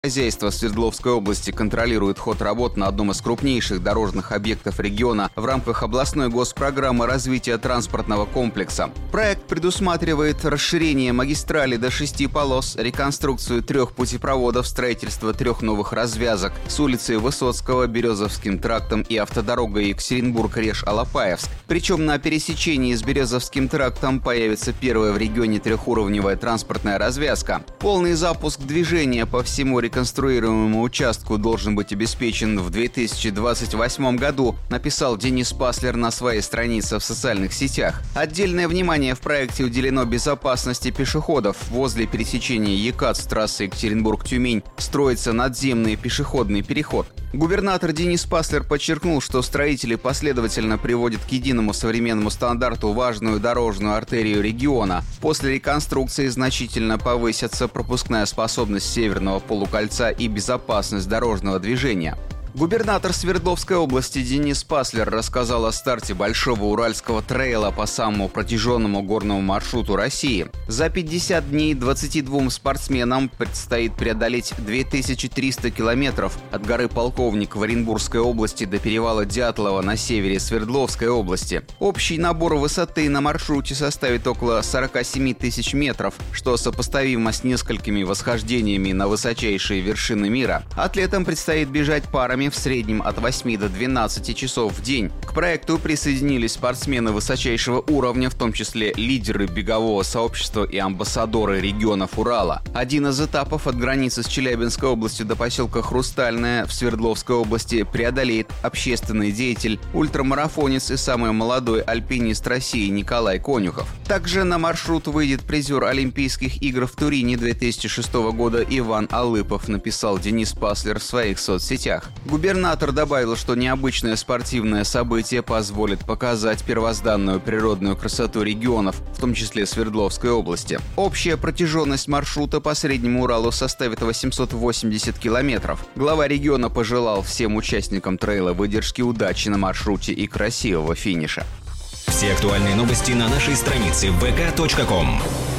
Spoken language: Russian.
Хозяйство Свердловской области контролирует ход работ на одном из крупнейших дорожных объектов региона в рамках областной госпрограммы развития транспортного комплекса. Проект предусматривает расширение магистрали до 6 полос, реконструкцию 3 путепроводов, строительство 3 новых развязок с улицы Высоцкого, Березовским трактом и автодорогой Екатеринбург-Реж-Алапаевск. Причем на пересечении с Березовским трактом появится первая в регионе трехуровневая транспортная развязка. Полный запуск движения по всему реконструируемому участку должен быть обеспечен в 2028 году, написал Денис Паслер на своей странице в социальных сетях. Отдельное внимание в проекте уделено безопасности пешеходов. Возле пересечения ЕКАТ с трассой Екатеринбург-Тюмень строится надземный пешеходный переход. Губернатор Денис Паслер подчеркнул, что строители последовательно приводят к единому современному стандарту важную дорожную артерию региона. После реконструкции значительно повысится пропускная способность Северного полукольца и безопасность дорожного движения. Губернатор Свердловской области Денис Паслер рассказал о старте Большого Уральского трейла по самому протяженному горному маршруту России. За 50 дней 22 спортсменам предстоит преодолеть 2300 километров от горы Полковник в Оренбургской области до перевала Дятлова на севере Свердловской области. Общий набор высоты на маршруте составит около 47 тысяч метров, что сопоставимо с несколькими восхождениями на высочайшие вершины мира. Атлетам предстоит бежать парами в среднем от 8 до 12 часов в день. К проекту присоединились спортсмены высочайшего уровня, в том числе лидеры бегового сообщества и амбассадоры регионов Урала. Один из этапов от границы с Челябинской областью до поселка Хрустальное в Свердловской области преодолеет общественный деятель, ультрамарафонец и самый молодой альпинист России Николай Конюхов. Также на маршрут выйдет призер Олимпийских игр в Турине 2006 года Иван Алыпов, написал Денис Паслер в своих соцсетях. Губернатор добавил, что необычное спортивное событие позволит показать первозданную природную красоту регионов, в том числе Свердловской области. Общая протяженность маршрута по Среднему Уралу составит 880 километров. Глава региона пожелал всем участникам трейла выдержки, удачи на маршруте и красивого финиша. Все актуальные новости на нашей странице vk.com.